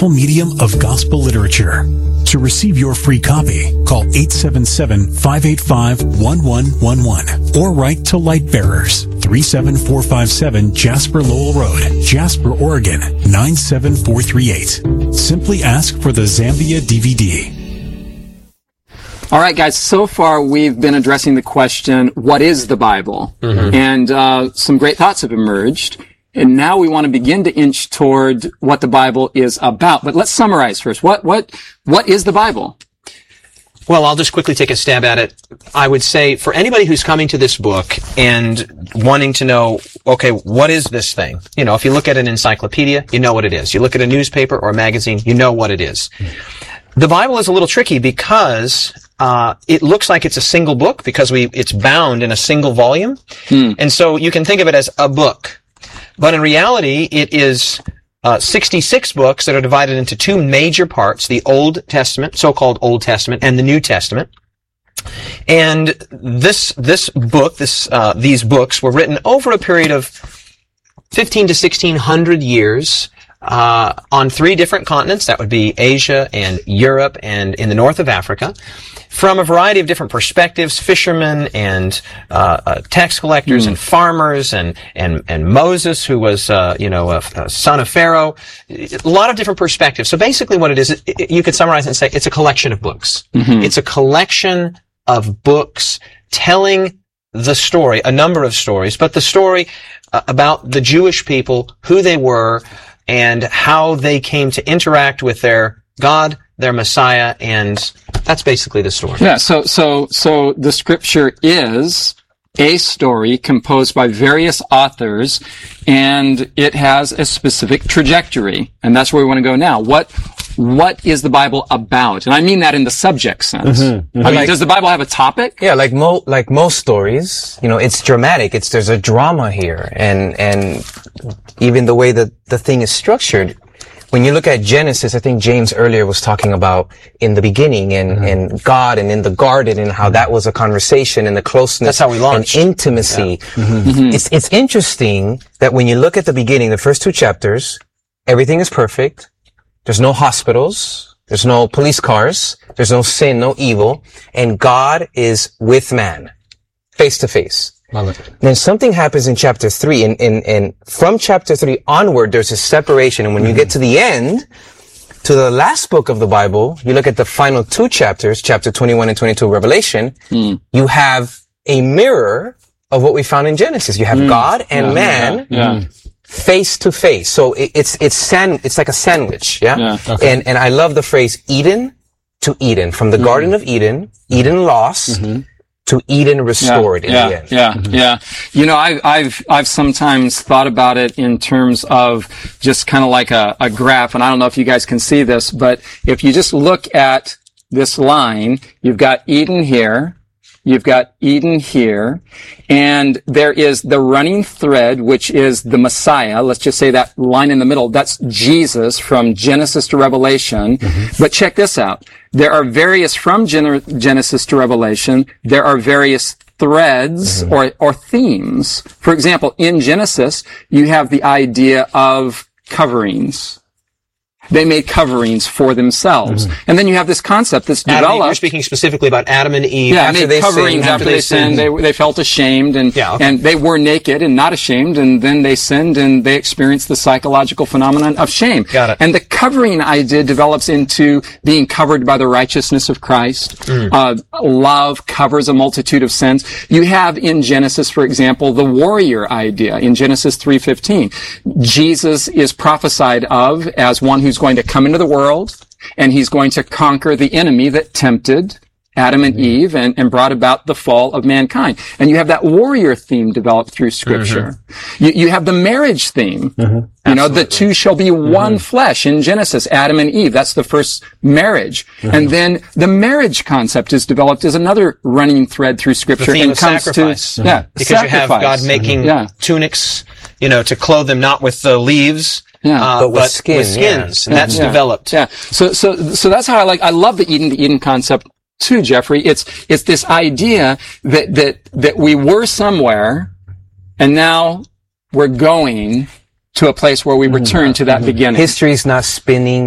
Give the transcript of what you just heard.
powerful medium of gospel literature. To receive your free copy, call 877-585-1111 or write to Light Bearers, 37457 Jasper Lowell Road, Jasper, Oregon, 97438. Simply ask for the Zambia DVD. All right, guys, so far we've been addressing the question, what is the Bible? Mm-hmm. And some great thoughts have emerged. And now we want to begin to inch toward what the Bible is about. But let's summarize first. What is the Bible? Well, I'll just quickly take a stab at it. I would say for anybody who's coming to this book and wanting to know, okay, what is this thing? You know, if you look at an encyclopedia, you know what it is. You look at a newspaper or a magazine, you know what it is. The Bible is a little tricky because it looks like it's a single book because it's bound in a single volume. And so you can think of it as a book. But in reality, it is 66 books that are divided into two major parts, the Old Testament, so-called Old Testament, and the New Testament. And these books were written over a period of 15 to 1600 years on three different continents. That would be Asia and Europe and in the north of Africa, from a variety of different perspectives, fishermen and tax collectors and farmers and Moses, who was a son of Pharaoh. A lot of different perspectives. So basically what it is, you could summarize it and say it's a collection of books. Mm-hmm. It's a collection of books telling the story, a number of stories, but the story about the Jewish people, who they were, and how they came to interact with their God, their Messiah, and that's basically the story. Yeah, so the scripture is a story composed by various authors, and it has a specific trajectory, and that's where we want to go now. What is the Bible about? And I mean that in the subject sense. Mm-hmm. Mm-hmm. I mean, does the Bible have a topic? Yeah, like most stories, it's dramatic. There's a drama here, and even the way that the thing is structured. When you look at Genesis, I think James earlier was talking about in the beginning and God and in the garden and how that was a conversation and the closeness. That's how we launched. And intimacy. Yeah. Mm-hmm. It's interesting that when you look at the beginning, the first two chapters, everything is perfect. There's no hospitals. There's no police cars. There's no sin, no evil. And God is with man, face to face. Then something happens in chapter 3, and from chapter 3 onward, there's a separation. And when you get to the end, to the last book of the Bible, you look at the final two chapters, chapter 21 and 22, Revelation, you have a mirror of what we found in Genesis. You have God and man face to face. So it's like a sandwich, Okay. And I love the phrase Eden to Eden, from the Garden of Eden, Eden lost, to Eden restored in the end. Yeah. You know, I've sometimes thought about it in terms of just kind of like a graph, and I don't know if you guys can see this, but if you just look at this line, you've got Eden here, you've got Eden here, and there is the running thread, which is the Messiah. Let's just say that line in the middle, that's Jesus from Genesis to Revelation. But check this out. There are various, from Genesis to Revelation, there are various threads or themes. For example, in Genesis, you have the idea of coverings. They made coverings for themselves. And then you have this concept that's developed. You're speaking specifically about Adam and Eve. Yeah, made coverings after they sinned. They felt ashamed and they were naked and not ashamed, and then they sinned and they experienced the psychological phenomenon of shame. Got it. And the covering idea develops into being covered by the righteousness of Christ. Love covers a multitude of sins. You have in Genesis, for example, the warrior idea in Genesis 3:15. Jesus is prophesied of as one who's going to come into the world, and he's going to conquer the enemy that tempted Adam and Eve and brought about the fall of mankind. And you have that warrior theme developed through Scripture. You have the marriage theme. You know, the two shall be one flesh in Genesis, Adam and Eve. That's the first marriage. And then the marriage concept is developed as another running thread through Scripture. The theme of sacrifice. Because sacrifice. You have God making tunics, to clothe them not with the leaves, but with skins. And that's developed. So that's how I love the Eden to Eden concept too, Jeffrey. It's this idea that we were somewhere and now we're going to a place where we return to that beginning. History's not spinning